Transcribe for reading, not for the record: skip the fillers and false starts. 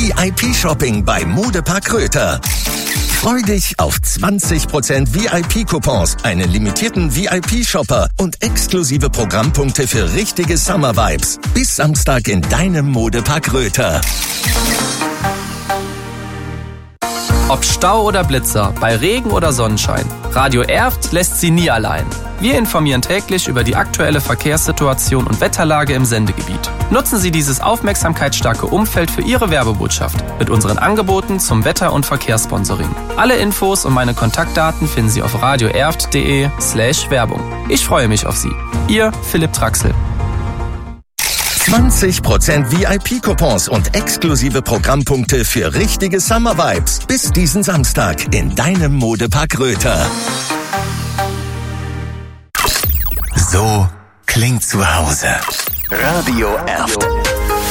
VIP-Shopping bei Modepark Röther. Freu dich auf 20% VIP-Coupons, einen limitierten VIP-Shopper und exklusive Programmpunkte für richtige Summer-Vibes. Bis Samstag in deinem Modepark Röther. Ob Stau oder Blitzer, bei Regen oder Sonnenschein, Radio Erft lässt Sie nie allein. Wir informieren täglich über die aktuelle Verkehrssituation und Wetterlage im Sendegebiet. Nutzen Sie dieses aufmerksamkeitsstarke Umfeld für Ihre Werbebotschaft mit unseren Angeboten zum Wetter- und Verkehrssponsoring. Alle Infos und meine Kontaktdaten finden Sie auf radioerft.de/Werbung. Ich freue mich auf Sie. Ihr Philipp Traxel. 20% VIP-Coupons und exklusive Programmpunkte für richtige Summer-Vibes. Bis diesen Samstag in deinem Modepark Röther. So klingt zu Hause. Radio Erft.